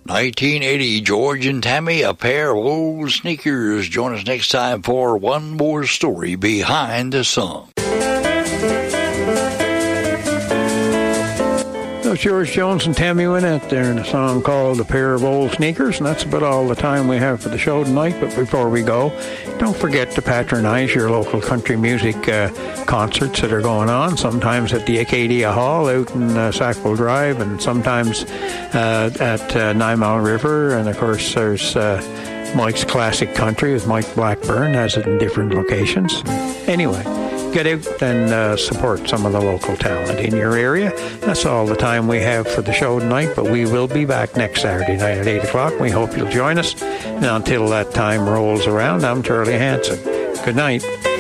1980, George and Tammy, A Pair of Old Sneakers. Join us next time for one more story behind the song. That was George Jones and Tammy Wynette there in a song called A Pair of Old Sneakers, and that's about all the time we have for the show tonight. But before we go, don't forget to patronize your local country music concerts that are going on, sometimes at the Acadia Hall out in Sackville Drive, and sometimes at 9 Mile River, and of course there's Mike's Classic Country with Mike Blackburn, has it in different locations. Anyway, get out and support some of the local talent in your area. That's all the time we have for the show tonight, but we will be back next Saturday night at 8 o'clock. We hope you'll join us. And until that time rolls around, I'm Charlie Hanson. Good night.